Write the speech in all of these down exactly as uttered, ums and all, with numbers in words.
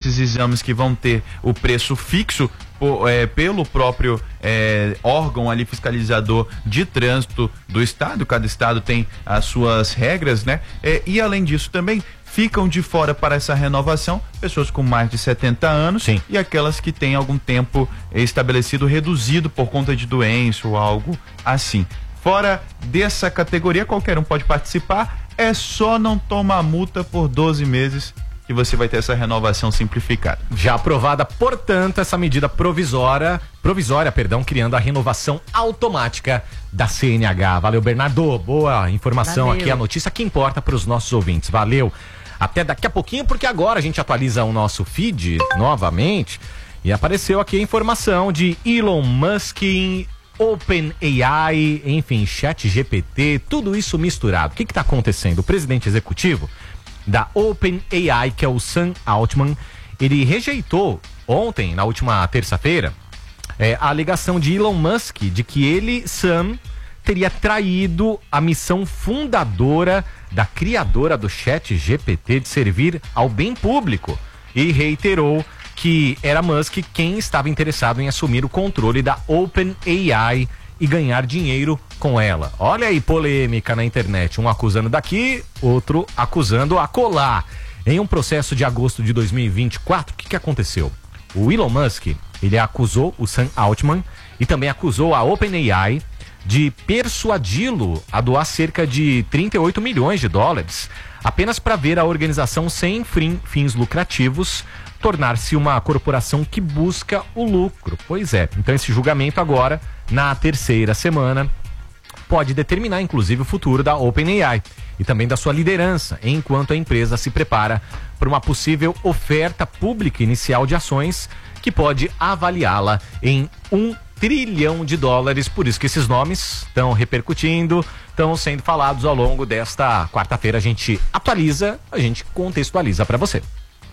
esses exames que vão ter o preço fixo por, é, pelo próprio é, órgão ali fiscalizador de trânsito do estado. Cada estado tem as suas regras, né? É, e além disso também ficam de fora para essa renovação pessoas com mais de setenta anos. Sim. E aquelas que têm algum tempo estabelecido reduzido por conta de doença ou algo assim. Fora dessa categoria, qualquer um pode participar, é só não tomar multa por doze meses que você vai ter essa renovação simplificada. Já aprovada, portanto, essa medida provisória, provisória, perdão, criando a renovação automática da C N H. Valeu, Bernardo. Boa informação. Valeu. Aqui, a notícia que importa para os nossos ouvintes. Valeu. Até daqui a pouquinho, porque agora a gente atualiza o nosso feed novamente e apareceu aqui a informação de Elon Musk, OpenAI, enfim, ChatGPT, tudo isso misturado. O que está acontecendo? O presidente executivo da OpenAI, que é o Sam Altman, ele rejeitou ontem, na última terça-feira, é, a alegação de Elon Musk de que ele, Sam, teria traído a missão fundadora da criadora do ChatGPT de servir ao bem público, e reiterou que era Musk quem estava interessado em assumir o controle da OpenAI e ganhar dinheiro com ela. Olha aí, polêmica na internet, um acusando daqui, outro acusando acolá. Em um processo de agosto de dois mil e vinte e quatro, o que, que aconteceu? O Elon Musk, ele acusou o Sam Altman e também acusou a OpenAI de persuadi-lo a doar cerca de trinta e oito milhões de dólares, apenas para ver a organização sem fim, fins lucrativos tornar-se uma corporação que busca o lucro. Pois é, então esse julgamento agora, na terceira semana, pode determinar inclusive o futuro da OpenAI e também da sua liderança, enquanto a empresa se prepara para uma possível oferta pública inicial de ações que pode avaliá-la em um trilhão de dólares. Por isso que esses nomes estão repercutindo, estão sendo falados ao longo desta quarta-feira. A gente atualiza, a gente contextualiza para você.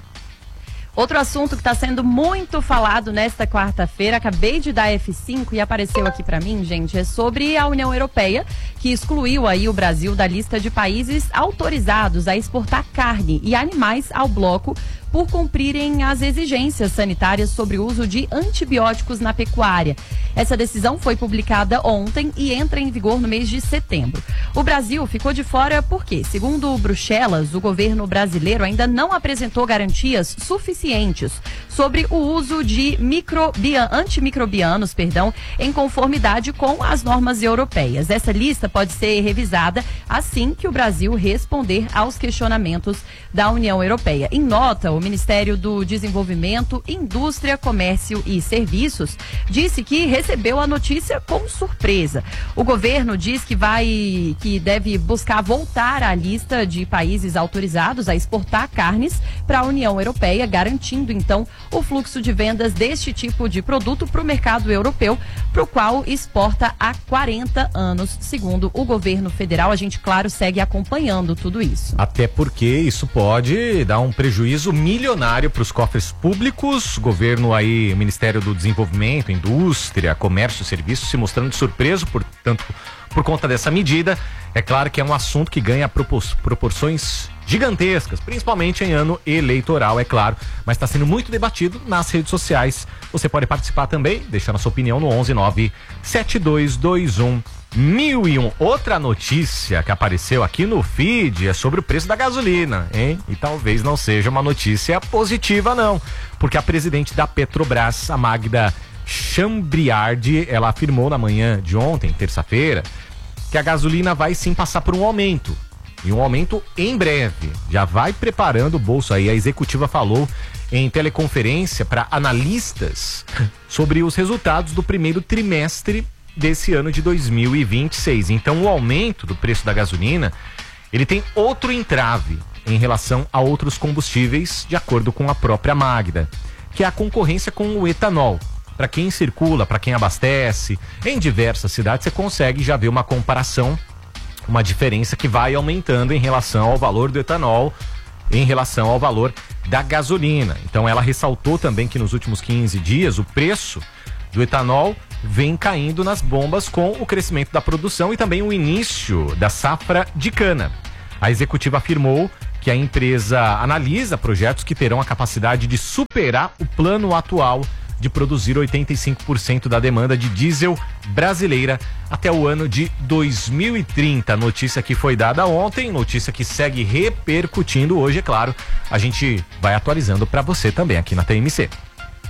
Outro assunto que está sendo muito falado nesta quarta-feira, acabei de dar F cinco e apareceu aqui para mim, gente, é sobre a União Europeia, que excluiu aí o Brasil da lista de países autorizados a exportar carne e animais ao bloco por cumprirem as exigências sanitárias sobre o uso de antibióticos na pecuária. Essa decisão foi publicada ontem e entra em vigor no mês de setembro. O Brasil ficou de fora porque, segundo Bruxelas, o governo brasileiro ainda não apresentou garantias suficientes sobre o uso de microbia, antimicrobianos, perdão, em conformidade com as normas europeias. Essa lista pode ser revisada assim que o Brasil responder aos questionamentos da União Europeia. Em nota, o Ministério do Desenvolvimento, Indústria, Comércio e Serviços disse que recebeu a notícia com surpresa. O governo diz que vai, que deve buscar voltar à lista de países autorizados a exportar carnes para a União Europeia, garantindo então o fluxo de vendas deste tipo de produto para o mercado europeu, para o qual exporta há quarenta anos, segundo o governo federal. A gente, claro, segue acompanhando tudo isso. Até porque isso pode dar um prejuízo milionário para os cofres públicos. O governo aí, o Ministério do Desenvolvimento, Indústria, Comércio e Serviços se mostrando surpreso, portanto, por conta dessa medida. É claro que é um assunto que ganha propor- proporções gigantescas, principalmente em ano eleitoral, é claro, mas está sendo muito debatido nas redes sociais. Você pode participar também, deixando a sua opinião no onze nove sete dois dois um mil e um. Outra notícia que apareceu aqui no feed é sobre o preço da gasolina, hein? E talvez não seja uma notícia positiva, não, porque a presidente da Petrobras, a Magda Chambriardi, ela afirmou na manhã de ontem, terça-feira, que a gasolina vai sim passar por um aumento. E um aumento em breve. Já vai preparando o bolso aí. A executiva falou em teleconferência para analistas sobre os resultados do primeiro trimestre desse ano de dois mil e vinte e seis. Então o aumento do preço da gasolina, ele tem outro entrave em relação a outros combustíveis, de acordo com a própria Magda, que é a concorrência com o etanol. Para quem circula, para quem abastece, em diversas cidades você consegue já ver uma comparação, uma diferença que vai aumentando em relação ao valor do etanol, em relação ao valor da gasolina. Então ela ressaltou também que nos últimos quinze dias o preço do etanol vem caindo nas bombas com o crescimento da produção e também o início da safra de cana. A executiva afirmou que a empresa analisa projetos que terão a capacidade de superar o plano atual de produzir oitenta e cinco por cento da demanda de diesel brasileira até o ano de dois mil e trinta. Notícia que foi dada ontem, notícia que segue repercutindo hoje, é claro. A gente vai atualizando para você também aqui na T M C.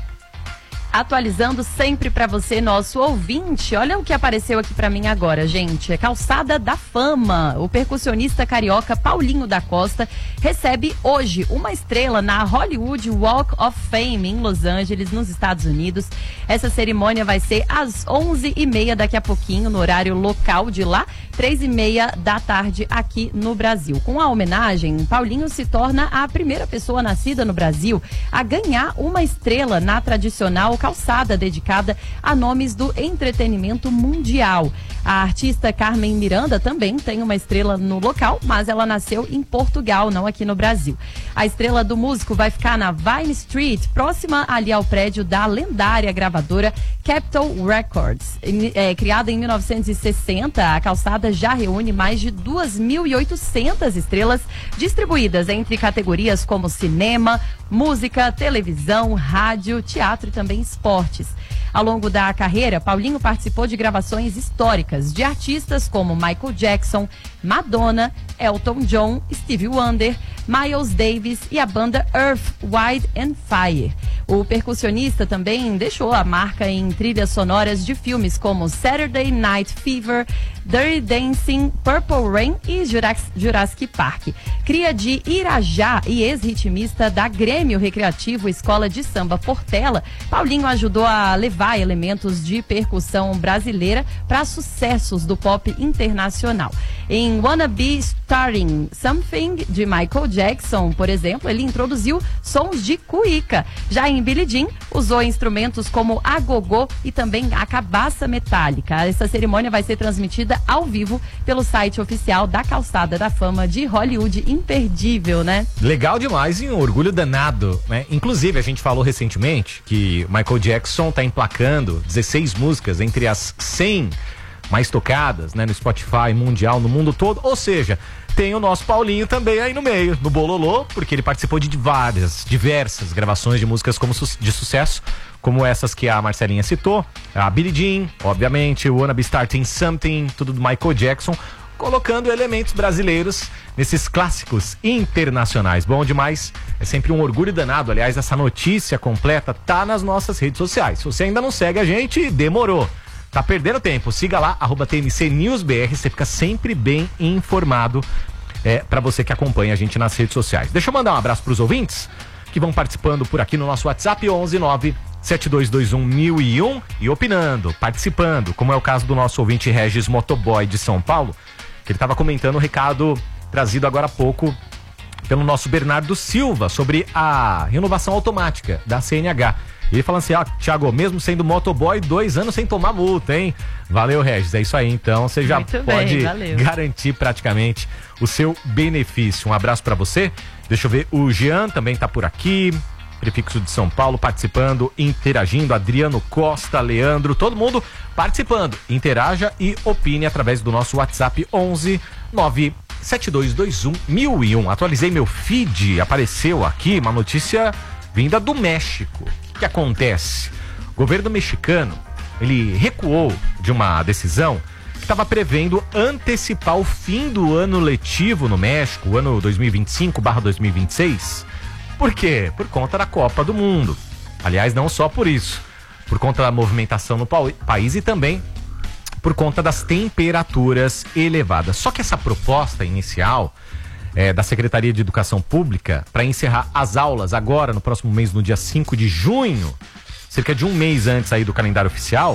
Atualizando sempre para você, nosso ouvinte. Olha o que apareceu aqui para mim agora, gente. É Calçada da Fama. O percussionista carioca Paulinho da Costa recebe hoje uma estrela na Hollywood Walk of Fame em Los Angeles, nos Estados Unidos. Essa cerimônia vai ser às onze e meia daqui a pouquinho, no horário local de lá, três e meia da tarde aqui no Brasil. Com a homenagem, Paulinho se torna a primeira pessoa nascida no Brasil a ganhar uma estrela na tradicional calçada dedicada a nomes do entretenimento mundial. A artista Carmen Miranda também tem uma estrela no local, mas ela nasceu em Portugal, não aqui no Brasil. A estrela do músico vai ficar na Vine Street, próxima ali ao prédio da lendária gravadora Capitol Records. É, criada em mil novecentos e sessenta, a calçada já reúne mais de duas mil e oitocentas estrelas distribuídas entre categorias como cinema, música, televisão, rádio, teatro e também esportes. Ao longo da carreira, Paulinho participou de gravações históricas de artistas como Michael Jackson, Madonna, Elton John, Stevie Wonder, Miles Davis e a banda Earth, Wind and Fire. O percussionista também deixou a marca em trilhas sonoras de filmes como Saturday Night Fever, Dirty Dancing, Purple Rain e Jurassic Park. Cria de Irajá e ex-ritmista da Grêmio Recreativo Escola de Samba Portela, Paulinho ajudou a levar elementos de percussão brasileira para sucessos do pop internacional. Em Wanna Be Starting Something, de Michael Jackson, por exemplo, ele introduziu sons de cuíca. Já em Billie Jean, usou instrumentos como agogô e também a cabaça metálica. Essa cerimônia vai ser transmitida ao vivo pelo site oficial da Calçada da Fama de Hollywood. Imperdível, né? Legal demais e um orgulho danado, né? Inclusive, a gente falou recentemente que Michael Jackson tá emplacando dezesseis músicas entre as cem mais tocadas, né, no Spotify mundial, no mundo todo. Ou seja, tem o nosso Paulinho também aí no meio, no bololô, porque ele participou de várias, diversas gravações de músicas como su- de sucesso, como essas que a Marcelinha citou, a Billie Jean, obviamente, o Wanna Be Starting Something, tudo do Michael Jackson, colocando elementos brasileiros nesses clássicos internacionais. Bom demais, é sempre um orgulho danado. Aliás, essa notícia completa tá nas nossas redes sociais. Se você ainda não segue a gente, demorou. Tá perdendo tempo, siga lá, arroba T M C News B R, você fica sempre bem informado, é, para você que acompanha a gente nas redes sociais. Deixa eu mandar um abraço pros ouvintes que vão participando por aqui no nosso WhatsApp, onze nove sete dois dois um mil e um, e opinando, participando, como é o caso do nosso ouvinte Regis Motoboy de São Paulo, que ele estava comentando o recado trazido agora há pouco pelo nosso Bernardo Silva sobre a renovação automática da C N H. Ele falando assim, ó, Thiago, mesmo sendo motoboy, dois anos sem tomar multa, hein? Valeu, Regis, é isso aí, então você já Muito pode bem, garantir praticamente o seu benefício. Um abraço pra você. Deixa eu ver, o Jean também tá por aqui, prefixo de São Paulo, participando, interagindo, Adriano Costa, Leandro, todo mundo participando. Interaja e opine através do nosso WhatsApp onze nove sete dois dois um mil e um. Atualizei meu feed, apareceu aqui uma notícia vinda do México. O que acontece? O governo mexicano, ele recuou de uma decisão que estava prevendo antecipar o fim do ano letivo no México, o ano dois mil e vinte e cinco barra dois mil e vinte e seis. Por quê? Por conta da Copa do Mundo. Aliás, não só por isso, por conta da movimentação no pa- país e também por conta das temperaturas elevadas. Só que essa proposta inicial É, da Secretaria de Educação Pública para encerrar as aulas agora, no próximo mês, no dia cinco de junho, cerca de um mês antes aí do calendário oficial,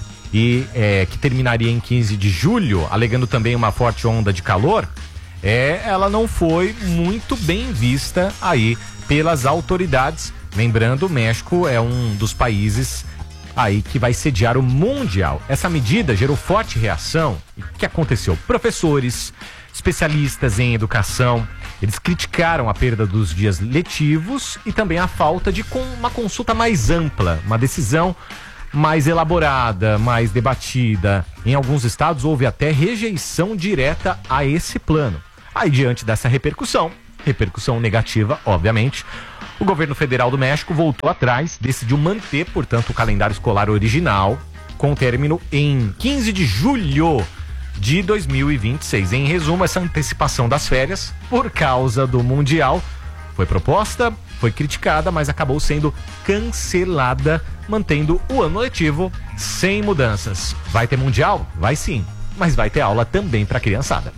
e é, que terminaria em quinze de julho, alegando também uma forte onda de calor, é, ela não foi muito bem vista aí pelas autoridades. Lembrando, o México é um dos países aí que vai sediar o Mundial. Essa medida gerou forte reação. E o que aconteceu? Professores, especialistas em educação, eles criticaram a perda dos dias letivos e também a falta de com uma consulta mais ampla, uma decisão mais elaborada, mais debatida. Em alguns estados houve até rejeição direta a esse plano. Aí, diante dessa repercussão, repercussão negativa, obviamente. O governo federal do México voltou atrás, decidiu manter, portanto, o calendário escolar original, com término em quinze de julho de dois mil e vinte e seis. Em resumo, essa antecipação das férias, por causa do Mundial, foi proposta, foi criticada, mas acabou sendo cancelada, mantendo o ano letivo sem mudanças. Vai ter Mundial? Vai sim, mas vai ter aula também para a criançada.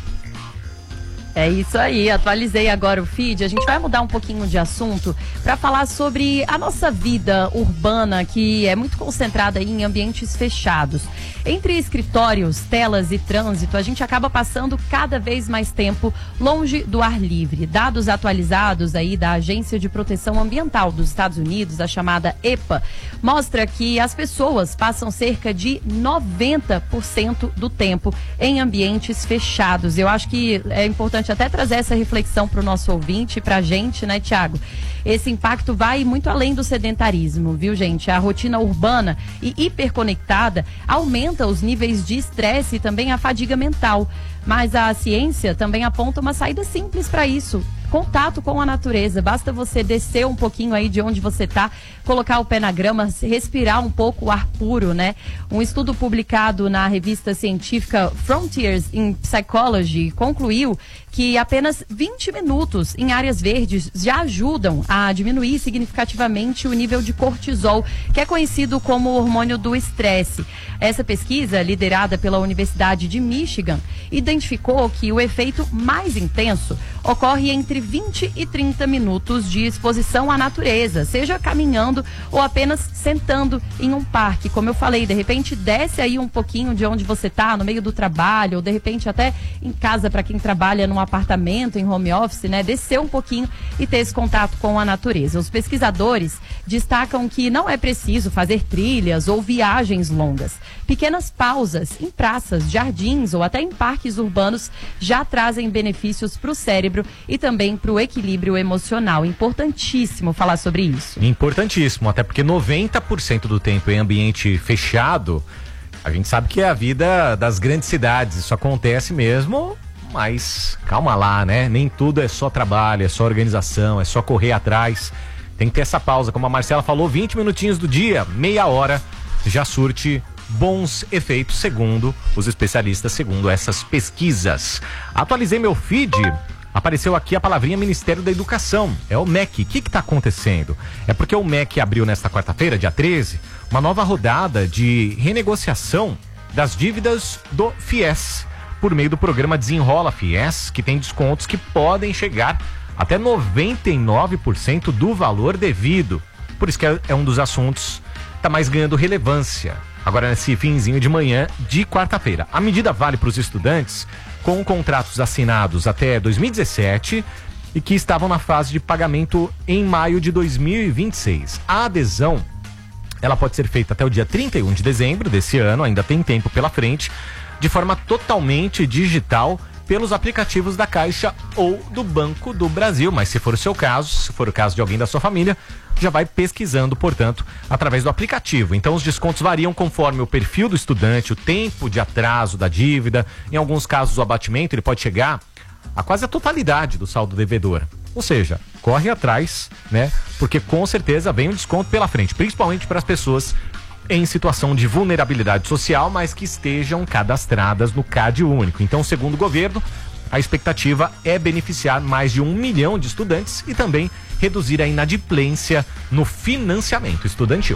É isso aí, atualizei agora o feed. A gente vai mudar um pouquinho de assunto para falar sobre a nossa vida urbana, que é muito concentrada em ambientes fechados. Entre escritórios, telas e trânsito, a gente acaba passando cada vez mais tempo longe do ar livre. Dados atualizados aí da Agência de Proteção Ambiental dos Estados Unidos, a chamada EPA, mostra que as pessoas passam cerca de noventa por cento do tempo em ambientes fechados. Eu acho que é importante até trazer essa reflexão para o nosso ouvinte, para a gente, né, Tiago? Esse impacto vai muito além do sedentarismo, viu, gente? A rotina urbana e hiperconectada aumenta os níveis de estresse e também a fadiga mental. Mas a ciência também aponta uma saída simples para isso. Contato com a natureza, basta você descer um pouquinho aí de onde você está, colocar o pé na grama, respirar um pouco o ar puro, né? Um estudo publicado na revista científica Frontiers in Psychology concluiu que apenas vinte minutos em áreas verdes já ajudam a diminuir significativamente o nível de cortisol, que é conhecido como hormônio do estresse. Essa pesquisa, liderada pela Universidade de Michigan, identificou que o efeito mais intenso ocorre entre vinte e trinta minutos de exposição à natureza, seja caminhando ou apenas sentando em um parque. Como eu falei, de repente desce aí um pouquinho de onde você está, no meio do trabalho, ou de repente até em casa para quem trabalha num apartamento, em home office, né? Descer um pouquinho e ter esse contato com a natureza. Os pesquisadores destacam que não é preciso fazer trilhas ou viagens longas. Pequenas pausas em praças, jardins ou até em parques urbanos já trazem benefícios para o cérebro e também para o equilíbrio emocional. Importantíssimo falar sobre isso. Importantíssimo, até porque noventa por cento do tempo em ambiente fechado, a gente sabe que é a vida das grandes cidades. Isso acontece mesmo, mas calma lá, né? Nem tudo é só trabalho, é só organização, é só correr atrás. Tem que ter essa pausa, como a Marcela falou, vinte minutinhos do dia, meia hora, já surte bons efeitos, segundo os especialistas, segundo essas pesquisas. Atualizei meu feed, apareceu aqui a palavrinha Ministério da Educação, é o M E C. O que está acontecendo? É porque o M E C abriu nesta quarta-feira, dia treze, uma nova rodada de renegociação das dívidas do FIES, por meio do programa Desenrola FIES, que tem descontos que podem chegar até noventa e nove por cento do valor devido. Por isso que é, é um dos assuntos que está mais ganhando relevância agora nesse finzinho de manhã de quarta-feira. A medida vale para os estudantes com contratos assinados até dois mil e dezessete e que estavam na fase de pagamento em maio de dois mil e vinte e seis. A adesão, ela pode ser feita até o dia trinta e um de dezembro desse ano, ainda tem tempo pela frente, de forma totalmente digital pelos aplicativos da Caixa ou do Banco do Brasil. Mas se for o seu caso, se for o caso de alguém da sua família, já vai pesquisando, portanto, através do aplicativo. Então os descontos variam conforme o perfil do estudante, o tempo de atraso da dívida. Em alguns casos o abatimento ele pode chegar a quase a totalidade do saldo devedor. Ou seja, corre atrás, né? Porque com certeza vem um desconto pela frente, principalmente para as pessoas em situação de vulnerabilidade social, mas que estejam cadastradas no CAD único. Então, segundo o governo, a expectativa é beneficiar mais de um milhão de estudantes e também reduzir a inadimplência no financiamento estudantil.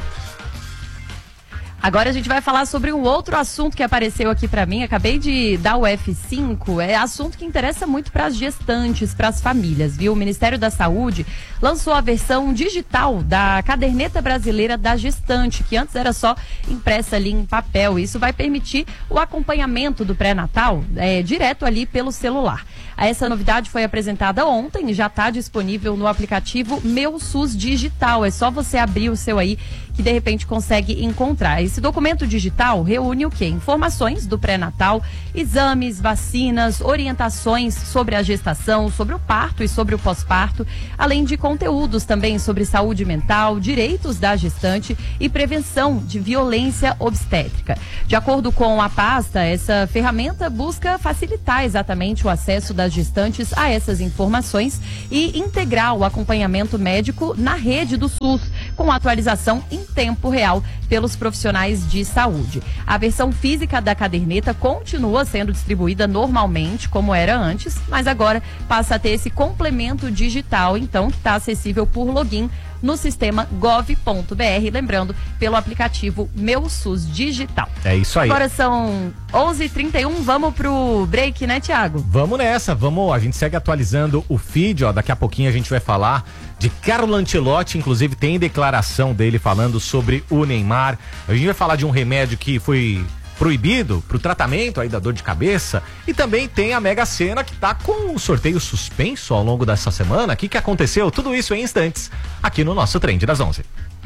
Agora a gente vai falar sobre um outro assunto que apareceu aqui para mim. Acabei de dar o F cinco. É assunto que interessa muito para as gestantes, para as famílias, viu? O Ministério da Saúde lançou a versão digital da Caderneta Brasileira da Gestante, que antes era só impressa ali em papel. Isso vai permitir o acompanhamento do pré-natal é, direto ali pelo celular. Essa novidade foi apresentada ontem e já está disponível no aplicativo Meu SUS Digital. É só você abrir o seu aí, que de repente consegue encontrar. Esse documento digital reúne o quê? Informações do pré-natal, exames, vacinas, orientações sobre a gestação, sobre o parto e sobre o pós-parto, além de conteúdos também sobre saúde mental, direitos da gestante e prevenção de violência obstétrica. De acordo com a pasta, essa ferramenta busca facilitar exatamente o acesso das gestantes a essas informações e integrar o acompanhamento médico na rede do SUS, com atualização em tempo real pelos profissionais de saúde. A versão física da caderneta continua sendo distribuída normalmente, como era antes, mas agora passa a ter esse complemento digital, então, que está acessível por login no sistema gov ponto br, lembrando, pelo aplicativo Meu SUS Digital. É isso aí. Agora são onze e trinta e um, vamos pro break, né, Thiago? Vamos nessa, vamos, a gente segue atualizando o feed, ó, daqui a pouquinho a gente vai falar de Carlo Ancelotti, inclusive tem declaração dele falando sobre o Neymar. A gente vai falar de um remédio que foi proibido para o tratamento aí da dor de cabeça, e também tem a Mega Sena que tá com um sorteio suspenso ao longo dessa semana. O que que aconteceu? Tudo isso em instantes aqui no nosso Trend das onze.